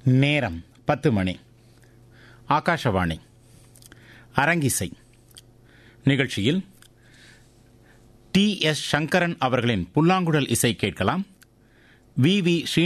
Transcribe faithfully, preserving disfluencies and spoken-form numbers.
நேரம் பத்து மணி. ஆகாஷவாணி. அரங்கிசை நிகழ்ச்சியில் டி எஸ் சங்கரன் அவர்களின் புல்லாங்குழல் இசை கேட்கலாம். We we